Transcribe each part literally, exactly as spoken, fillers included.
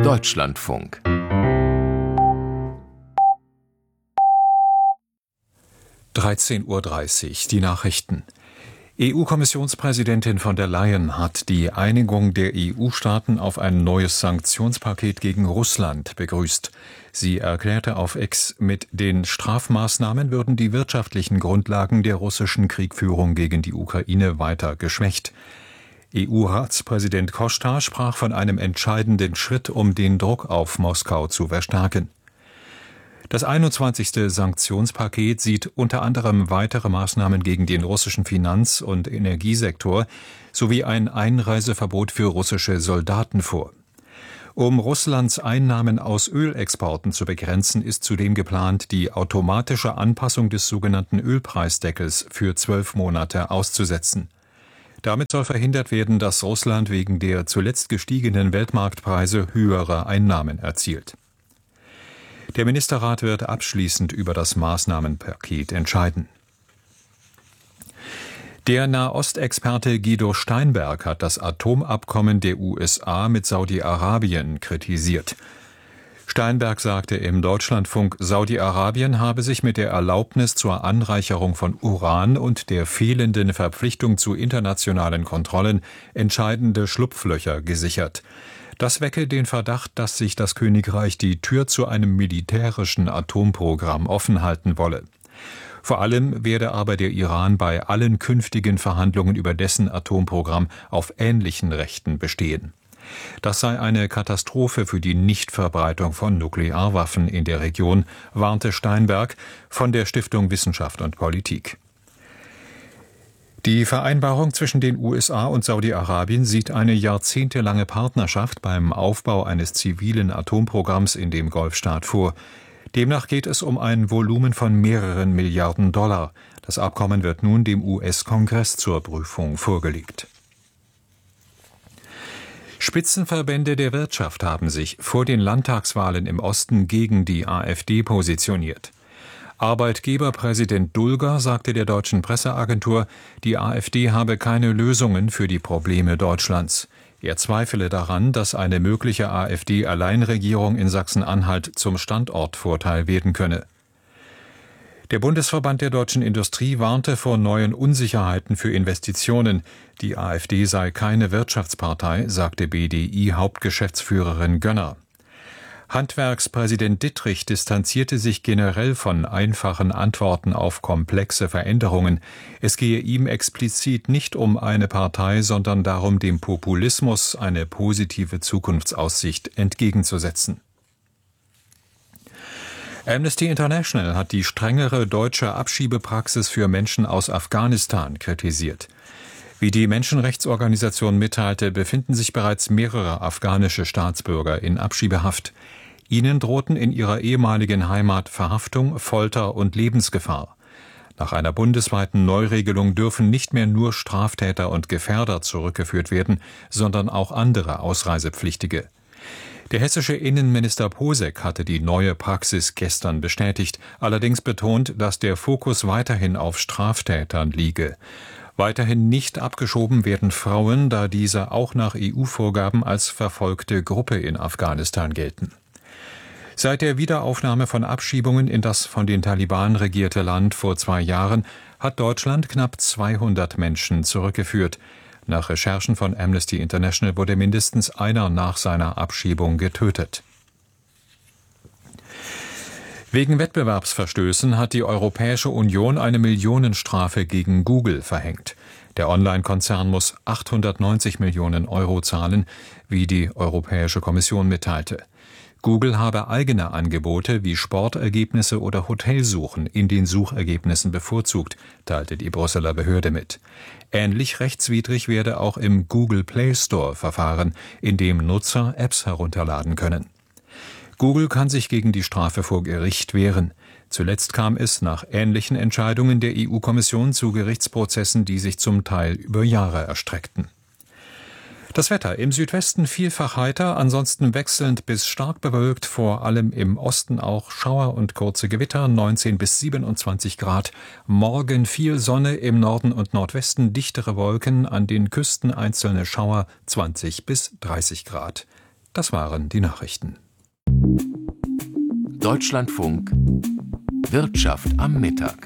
Deutschlandfunk. dreizehn Uhr dreißig, die Nachrichten. E U-Kommissionspräsidentin von der Leyen hat die Einigung der E U-Staaten auf ein neues Sanktionspaket gegen Russland begrüßt. Sie erklärte auf X, mit den Strafmaßnahmen würden die wirtschaftlichen Grundlagen der russischen Kriegführung gegen die Ukraine weiter geschwächt. E U-Ratspräsident Costa sprach von einem entscheidenden Schritt, um den Druck auf Moskau zu verstärken. Das einundzwanzigste Sanktionspaket sieht unter anderem weitere Maßnahmen gegen den russischen Finanz- und Energiesektor sowie ein Einreiseverbot für russische Soldaten vor. Um Russlands Einnahmen aus Ölexporten zu begrenzen, ist zudem geplant, die automatische Anpassung des sogenannten Ölpreisdeckels für zwölf Monate auszusetzen. Damit soll verhindert werden, dass Russland wegen der zuletzt gestiegenen Weltmarktpreise höhere Einnahmen erzielt. Der Ministerrat wird abschließend über das Maßnahmenpaket entscheiden. Der Nahostexperte Guido Steinberg hat das Atomabkommen der U S A mit Saudi-Arabien kritisiert. Steinberg sagte im Deutschlandfunk, Saudi-Arabien habe sich mit der Erlaubnis zur Anreicherung von Uran und der fehlenden Verpflichtung zu internationalen Kontrollen entscheidende Schlupflöcher gesichert. Das wecke den Verdacht, dass sich das Königreich die Tür zu einem militärischen Atomprogramm offen halten wolle. Vor allem werde aber der Iran bei allen künftigen Verhandlungen über dessen Atomprogramm auf ähnlichen Rechten bestehen. Das sei eine Katastrophe für die Nichtverbreitung von Nuklearwaffen in der Region, warnte Steinberg von der Stiftung Wissenschaft und Politik. Die Vereinbarung zwischen den U S A und Saudi-Arabien sieht eine jahrzehntelange Partnerschaft beim Aufbau eines zivilen Atomprogramms in dem Golfstaat vor. Demnach geht es um ein Volumen von mehreren Milliarden Dollar. Das Abkommen wird nun dem U S-Kongress zur Prüfung vorgelegt. Spitzenverbände der Wirtschaft haben sich vor den Landtagswahlen im Osten gegen die AfD positioniert. Arbeitgeberpräsident Dulger sagte der deutschen Presseagentur, die AfD habe keine Lösungen für die Probleme Deutschlands. Er zweifele daran, dass eine mögliche AfD-Alleinregierung in Sachsen-Anhalt zum Standortvorteil werden könne. Der Bundesverband der deutschen Industrie warnte vor neuen Unsicherheiten für Investitionen. Die AfD sei keine Wirtschaftspartei, sagte B D I-Hauptgeschäftsführerin Gönner. Handwerkspräsident Dittrich distanzierte sich generell von einfachen Antworten auf komplexe Veränderungen. Es gehe ihm explizit nicht um eine Partei, sondern darum, dem Populismus eine positive Zukunftsaussicht entgegenzusetzen. Amnesty International hat die strengere deutsche Abschiebepraxis für Menschen aus Afghanistan kritisiert. Wie die Menschenrechtsorganisation mitteilte, befinden sich bereits mehrere afghanische Staatsbürger in Abschiebehaft. Ihnen drohten in ihrer ehemaligen Heimat Verhaftung, Folter und Lebensgefahr. Nach einer bundesweiten Neuregelung dürfen nicht mehr nur Straftäter und Gefährder zurückgeführt werden, sondern auch andere Ausreisepflichtige. Der hessische Innenminister Posek hatte die neue Praxis gestern bestätigt, allerdings betont, dass der Fokus weiterhin auf Straftätern liege. Weiterhin nicht abgeschoben werden Frauen, da diese auch nach E U-Vorgaben als verfolgte Gruppe in Afghanistan gelten. Seit der Wiederaufnahme von Abschiebungen in das von den Taliban regierte Land vor zwei Jahren hat Deutschland knapp zweihundert Menschen zurückgeführt. Nach Recherchen von Amnesty International wurde mindestens einer nach seiner Abschiebung getötet. Wegen Wettbewerbsverstößen hat die Europäische Union eine Millionenstrafe gegen Google verhängt. Der Online-Konzern muss achthundertneunzig Millionen Euro zahlen, wie die Europäische Kommission mitteilte. Google habe eigene Angebote wie Sportergebnisse oder Hotelsuchen in den Suchergebnissen bevorzugt, teilte die Brüsseler Behörde mit. Ähnlich rechtswidrig werde auch im Google Play Store verfahren, in dem Nutzer Apps herunterladen können. Google kann sich gegen die Strafe vor Gericht wehren. Zuletzt kam es nach ähnlichen Entscheidungen der E U-Kommission zu Gerichtsprozessen, die sich zum Teil über Jahre erstreckten. Das Wetter im Südwesten vielfach heiter, ansonsten wechselnd bis stark bewölkt, vor allem im Osten auch Schauer und kurze Gewitter, neunzehn bis siebenundzwanzig Grad. Morgen viel Sonne, im Norden und Nordwesten dichtere Wolken, an den Küsten einzelne Schauer, zwanzig bis dreißig Grad. Das waren die Nachrichten. Deutschlandfunk Wirtschaft am Mittag.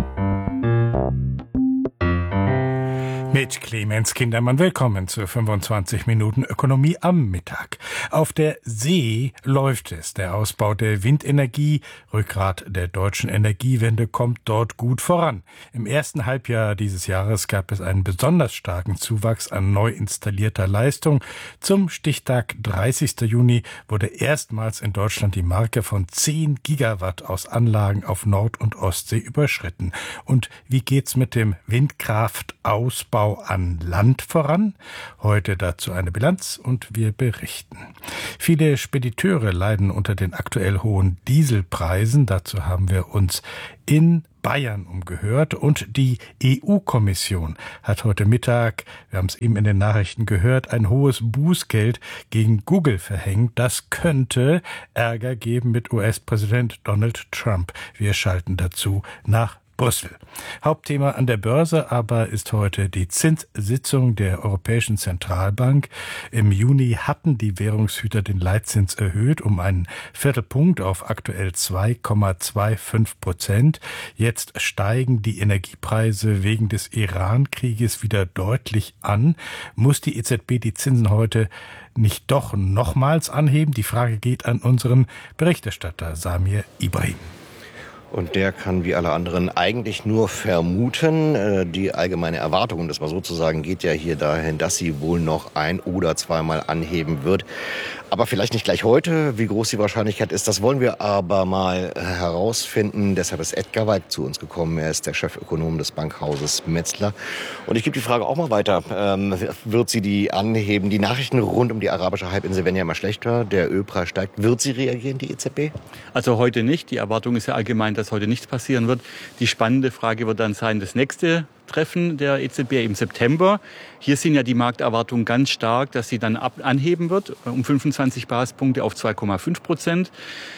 Mit Clemens Kindermann willkommen zu fünfundzwanzig Minuten Ökonomie am Mittag. Auf der See läuft es. Der Ausbau der Windenergie, Rückgrat der deutschen Energiewende, kommt dort gut voran. Im ersten Halbjahr dieses Jahres gab es einen besonders starken Zuwachs an neu installierter Leistung. Zum Stichtag dreißigsten Juni wurde erstmals in Deutschland die Marke von zehn Gigawatt aus Anlagen auf Nord- und Ostsee überschritten. Und wie geht's mit dem Windkraftausbau an Land voran? Heute dazu eine Bilanz und wir berichten. Viele Spediteure leiden unter den aktuell hohen Dieselpreisen. Dazu haben wir uns in Bayern umgehört und die E U-Kommission hat heute Mittag, wir haben es eben in den Nachrichten gehört, ein hohes Bußgeld gegen Google verhängt. Das könnte Ärger geben mit U S-Präsident Donald Trump. Wir schalten dazu nach Brüssel. Hauptthema an der Börse aber ist heute die Zinssitzung der Europäischen Zentralbank. Im Juni hatten die Währungshüter den Leitzins erhöht um einen Viertelpunkt auf aktuell zwei Komma fünfundzwanzig Prozent. Jetzt steigen die Energiepreise wegen des Iran-Krieges wieder deutlich an. Muss die E Z B die Zinsen heute nicht doch nochmals anheben? Die Frage geht an unseren Berichterstatter Samir Ibrahim. Und der kann wie alle anderen eigentlich nur vermuten. Die allgemeine Erwartung, um das mal so zu sagen, geht ja hier dahin, dass sie wohl noch ein- oder zweimal anheben wird. Aber vielleicht nicht gleich heute. Wie groß die Wahrscheinlichkeit ist, das wollen wir aber mal herausfinden. Deshalb ist Edgar Weig zu uns gekommen. Er ist der Chefökonom des Bankhauses Metzler. Und ich gebe die Frage auch mal weiter. Ähm, wird sie die anheben? Die Nachrichten rund um die arabische Halbinsel werden ja immer schlechter. Der Ölpreis steigt. Wird sie reagieren, die E Z B? Also heute nicht. Die Erwartung ist ja allgemein, dass heute nichts passieren wird. Die spannende Frage wird dann sein, das nächste Treffen der E Z B im September. Hier sind ja die Markterwartungen ganz stark, dass sie dann ab anheben wird, um fünfundzwanzig Basispunkte auf zwei Komma fünf Prozent.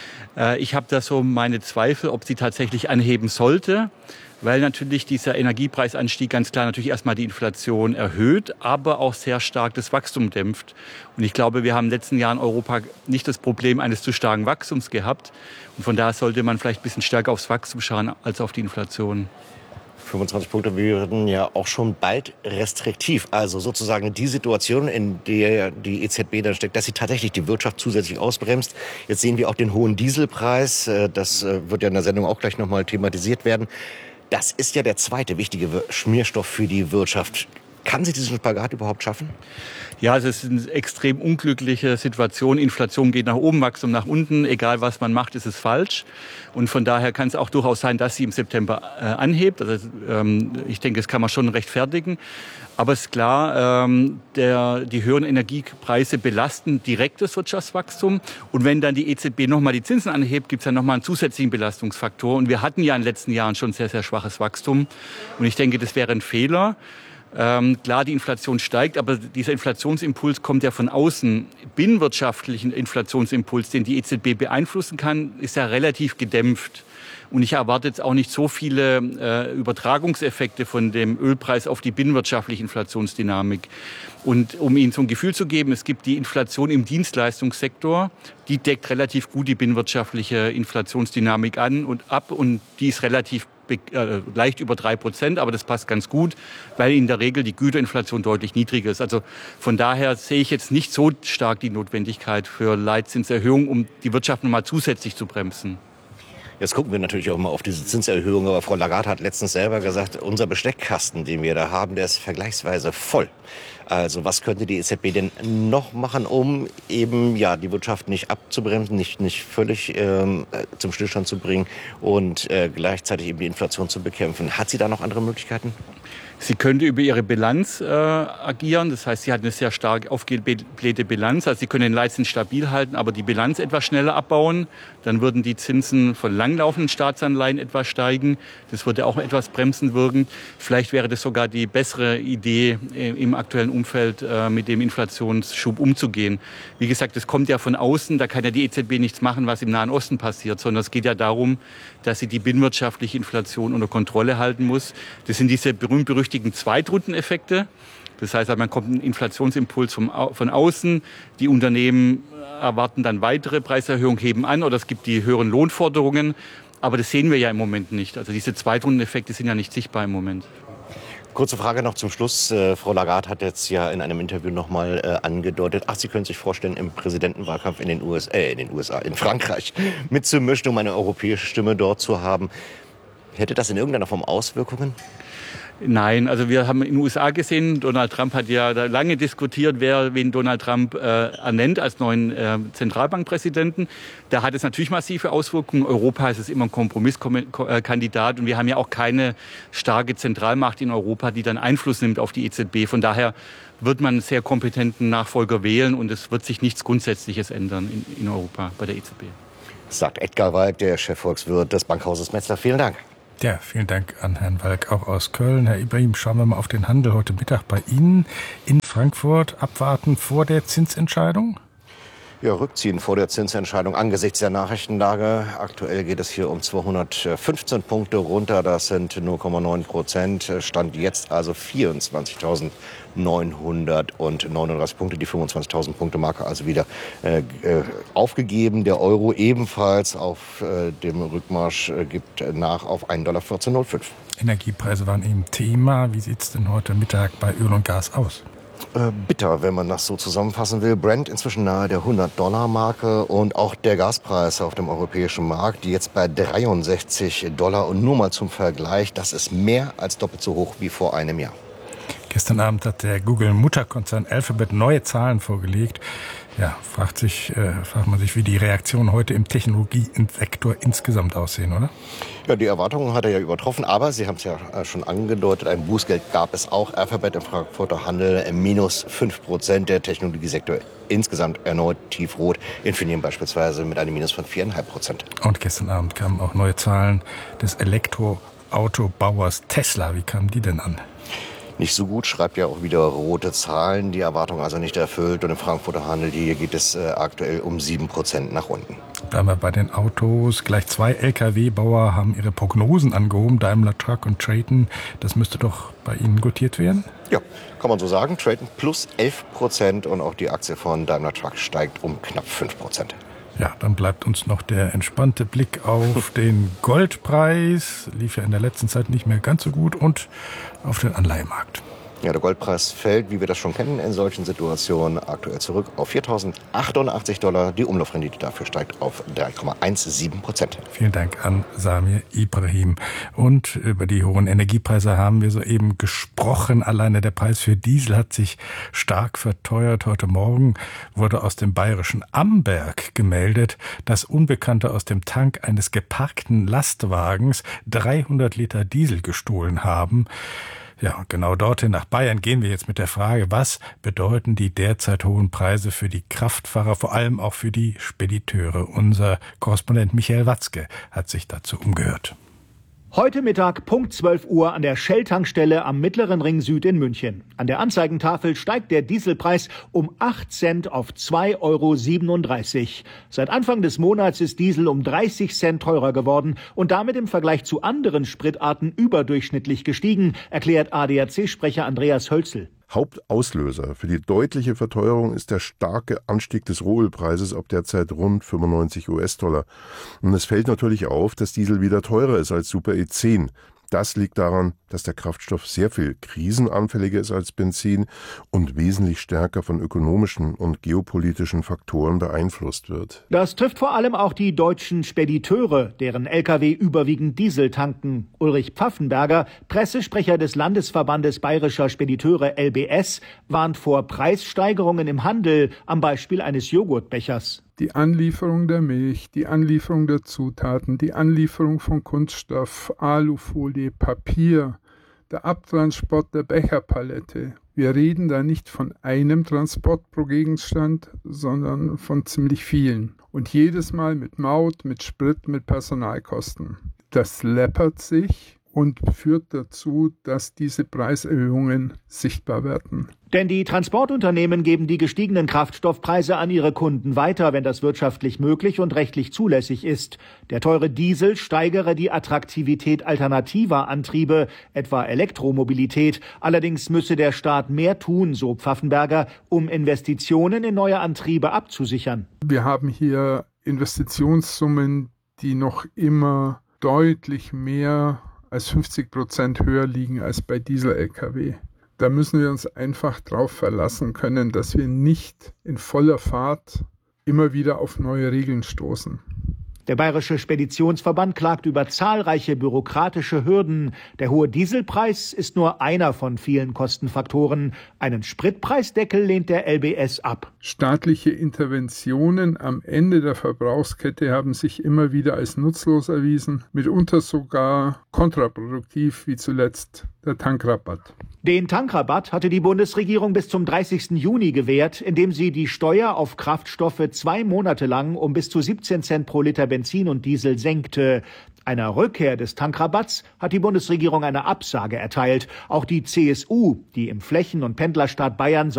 Äh, ich habe da so meine Zweifel, ob sie tatsächlich anheben sollte, weil natürlich dieser Energiepreisanstieg ganz klar natürlich erstmal die Inflation erhöht, aber auch sehr stark das Wachstum dämpft. Und ich glaube, wir haben in den letzten Jahren in Europa nicht das Problem eines zu starken Wachstums gehabt. Und von daher sollte man vielleicht ein bisschen stärker aufs Wachstum schauen als auf die Inflation. fünfundzwanzig Punkte werden ja auch schon bald restriktiv. Also sozusagen die Situation, in der die E Z B dann steckt, dass sie tatsächlich die Wirtschaft zusätzlich ausbremst. Jetzt sehen wir auch den hohen Dieselpreis. Das wird ja in der Sendung auch gleich nochmal thematisiert werden. Das ist ja der zweite wichtige Schmierstoff für die Wirtschaft. Kann sie diesen Spagat überhaupt schaffen? Ja, es ist eine extrem unglückliche Situation. Inflation geht nach oben, Wachstum nach unten. Egal, was man macht, ist es falsch. Und von daher kann es auch durchaus sein, dass sie im September äh, anhebt. Also, ähm, ich denke, das kann man schon rechtfertigen. Aber es ist klar, ähm, der, die höheren Energiepreise belasten direkt das Wirtschaftswachstum. Und wenn dann die E Z B nochmal die Zinsen anhebt, gibt es dann nochmal einen zusätzlichen Belastungsfaktor. Und wir hatten ja in den letzten Jahren schon sehr, sehr schwaches Wachstum. Und ich denke, das wäre ein Fehler. Ähm, klar, die Inflation steigt, aber dieser Inflationsimpuls kommt ja von außen. Binnenwirtschaftlichen Inflationsimpuls, den die E Z B beeinflussen kann, ist ja relativ gedämpft. Und ich erwarte jetzt auch nicht so viele äh, Übertragungseffekte von dem Ölpreis auf die binnenwirtschaftliche Inflationsdynamik. Und um Ihnen so ein Gefühl zu geben, es gibt die Inflation im Dienstleistungssektor, die deckt relativ gut die binnenwirtschaftliche Inflationsdynamik an und ab und die ist relativ äh, leicht über drei Prozent, aber das passt ganz gut, weil in der Regel die Güterinflation deutlich niedriger ist. Also von daher sehe ich jetzt nicht so stark die Notwendigkeit für Leitzinserhöhung, um die Wirtschaft nochmal zusätzlich zu bremsen. Jetzt gucken wir natürlich auch mal auf diese Zinserhöhung, aber Frau Lagarde hat letztens selber gesagt, unser Besteckkasten, den wir da haben, der ist vergleichsweise voll. Also was könnte die E Z B denn noch machen, um eben ja die Wirtschaft nicht abzubremsen, nicht, nicht völlig ähm, zum Stillstand zu bringen und äh, gleichzeitig eben die Inflation zu bekämpfen? Hat sie da noch andere Möglichkeiten? Sie könnte über ihre Bilanz äh, agieren. Das heißt, sie hat eine sehr stark aufgeblähte Bilanz. Also sie können den Leitzins stabil halten, aber die Bilanz etwas schneller abbauen. Dann würden die Zinsen von langlaufenden Staatsanleihen etwas steigen. Das würde auch etwas bremsend wirken. Vielleicht wäre das sogar die bessere Idee, äh, im aktuellen Umfeld äh, mit dem Inflationsschub umzugehen. Wie gesagt, das kommt ja von außen. Da kann ja die E Z B nichts machen, was im Nahen Osten passiert, sondern es geht ja darum, dass sie die binnenwirtschaftliche Inflation unter Kontrolle halten muss. Das sind diese berühmt-berüchtigten Zweitrundeneffekte. Das heißt, man kommt einen Inflationsimpuls vom, von außen. Die Unternehmen erwarten dann weitere Preiserhöhungen, heben an oder es gibt die höheren Lohnforderungen. Aber das sehen wir ja im Moment nicht. Also diese Zweitrundeneffekte sind ja nicht sichtbar im Moment. Kurze Frage noch zum Schluss. Äh, Frau Lagarde hat jetzt ja in einem Interview noch mal äh, angedeutet, ach, Sie können sich vorstellen, im Präsidentenwahlkampf in den U S A, äh, in den U S A, in Frankreich mitzumischen, um eine europäische Stimme dort zu haben. Hätte das in irgendeiner Form Auswirkungen? Nein, also wir haben in den U S A gesehen, Donald Trump hat ja da lange diskutiert, wer wen Donald Trump äh, ernennt als neuen äh, Zentralbankpräsidenten. Da hat es natürlich massive Auswirkungen. Europa ist es immer ein Kompromisskandidat und wir haben ja auch keine starke Zentralmacht in Europa, die dann Einfluss nimmt auf die E Z B. Von daher wird man einen sehr kompetenten Nachfolger wählen und es wird sich nichts Grundsätzliches ändern in, in Europa bei der E Z B. Sagt Edgar Walk, der Chefvolkswirt des Bankhauses Metzler. Vielen Dank. Ja, vielen Dank an Herrn Walk, auch aus Köln. Herr Ibrahim, schauen wir mal auf den Handel heute Mittag bei Ihnen in Frankfurt. Abwarten vor der Zinsentscheidung? Ja, Rückziehen vor der Zinsentscheidung angesichts der Nachrichtenlage. Aktuell geht es hier um zweihundertfünfzehn Punkte runter. Das sind null Komma neun Prozent. Stand jetzt also vierundzwanzigtausendneunhundertneununddreißig Punkte. Die fünfundzwanzigtausend Punkte Marke also wieder äh, aufgegeben. Der Euro ebenfalls auf äh, dem Rückmarsch äh, gibt nach auf einen Dollar vierzehn Komma null fünf. Energiepreise waren eben Thema. Wie sieht es denn heute Mittag bei Öl und Gas aus? Äh, bitter, wenn man das so zusammenfassen will. Brent inzwischen nahe der hundert-Dollar-Marke und auch der Gaspreis auf dem europäischen Markt, die jetzt bei dreiundsechzig Dollar. Und nur mal zum Vergleich, das ist mehr als doppelt so hoch wie vor einem Jahr. Gestern Abend hat der Google-Mutterkonzern Alphabet neue Zahlen vorgelegt. Ja, fragt, sich, äh, fragt man sich, wie die Reaktionen heute im Technologiesektor insgesamt aussehen, oder? Ja, die Erwartungen hat er ja übertroffen, aber Sie haben es ja schon angedeutet, ein Bußgeld gab es auch. Alphabet im Frankfurter Handel minus fünf Prozent, der Technologiesektor insgesamt erneut tiefrot. Infineon beispielsweise mit einem Minus von vier Komma fünf Prozent. Und gestern Abend kamen auch neue Zahlen des Elektroautobauers Tesla. Wie kamen die denn an? Nicht so gut, schreibt ja auch wieder rote Zahlen, die Erwartung also nicht erfüllt. Und im Frankfurter Handel, hier geht es äh, aktuell um sieben Prozent nach unten. Bleiben wir bei den Autos. Gleich zwei L K W-Bauer haben ihre Prognosen angehoben, Daimler Truck und Traton. Das müsste doch bei Ihnen gutiert werden? Ja, kann man so sagen. Traton plus elf Prozent und auch die Aktie von Daimler Truck steigt um knapp fünf Prozent. Ja, dann bleibt uns noch der entspannte Blick auf den Goldpreis. Lief ja in der letzten Zeit nicht mehr ganz so gut und auf den Anleihemarkt. Ja, der Goldpreis fällt, wie wir das schon kennen, in solchen Situationen aktuell zurück auf viertausendachtundachtzig Dollar. Die Umlaufrendite dafür steigt auf drei Komma siebzehn Prozent. Vielen Dank an Samir Ibrahim. Und über die hohen Energiepreise haben wir soeben gesprochen. Alleine der Preis für Diesel hat sich stark verteuert. Heute Morgen wurde aus dem bayerischen Amberg gemeldet, dass Unbekannte aus dem Tank eines geparkten Lastwagens dreihundert Liter Diesel gestohlen haben. Ja, und genau dorthin nach Bayern gehen wir jetzt mit der Frage, was bedeuten die derzeit hohen Preise für die Kraftfahrer, vor allem auch für die Spediteure? Unser Korrespondent Michael Watzke hat sich dazu umgehört. Heute Mittag Punkt zwölf Uhr an der Shell-Tankstelle am Mittleren Ring Süd in München. An der Anzeigentafel steigt der Dieselpreis um acht Cent auf zwei Euro siebenunddreißig. Seit Anfang des Monats ist Diesel um dreißig Cent teurer geworden und damit im Vergleich zu anderen Spritarten überdurchschnittlich gestiegen, erklärt A D A C-Sprecher Andreas Hölzel. Hauptauslöser für die deutliche Verteuerung ist der starke Anstieg des Rohölpreises auf derzeit rund fünfundneunzig US-Dollar. Und es fällt natürlich auf, dass Diesel wieder teurer ist als Super E zehn. Das liegt daran, dass der Kraftstoff sehr viel krisenanfälliger ist als Benzin und wesentlich stärker von ökonomischen und geopolitischen Faktoren beeinflusst wird. Das trifft vor allem auch die deutschen Spediteure, deren L K W überwiegend Diesel tanken. Ulrich Pfaffenberger, Pressesprecher des Landesverbandes Bayerischer Spediteure L B S, warnt vor Preissteigerungen im Handel am Beispiel eines Joghurtbechers. Die Anlieferung der Milch, die Anlieferung der Zutaten, die Anlieferung von Kunststoff, Alufolie, Papier, der Abtransport der Becherpalette. Wir reden da nicht von einem Transport pro Gegenstand, sondern von ziemlich vielen. Und jedes Mal mit Maut, mit Sprit, mit Personalkosten. Das läppert sich. und führt dazu, dass diese Preiserhöhungen sichtbar werden. Denn die Transportunternehmen geben die gestiegenen Kraftstoffpreise an ihre Kunden weiter, wenn das wirtschaftlich möglich und rechtlich zulässig ist. Der teure Diesel steigere die Attraktivität alternativer Antriebe, etwa Elektromobilität. Allerdings müsse der Staat mehr tun, so Pfaffenberger, um Investitionen in neue Antriebe abzusichern. Wir haben hier Investitionssummen, die noch immer deutlich mehr als fünfzig Prozent höher liegen als bei Diesel-L K W. Da müssen wir uns einfach darauf verlassen können, dass wir nicht in voller Fahrt immer wieder auf neue Regeln stoßen. Der Bayerische Speditionsverband klagt über zahlreiche bürokratische Hürden. Der hohe Dieselpreis ist nur einer von vielen Kostenfaktoren. Einen Spritpreisdeckel lehnt der L B S ab. Staatliche Interventionen am Ende der Verbrauchskette haben sich immer wieder als nutzlos erwiesen, mitunter sogar kontraproduktiv, wie zuletzt der Tankrabatt. Den Tankrabatt hatte die Bundesregierung bis zum dreißigsten Juni gewährt, indem sie die Steuer auf Kraftstoffe zwei Monate lang um bis zu siebzehn Cent pro Liter Benzin und Diesel senkte. Einer Rückkehr des Tankrabatts hat die Bundesregierung eine Absage erteilt. Auch die C S U, die im Flächen- und Pendlerstaat Bayern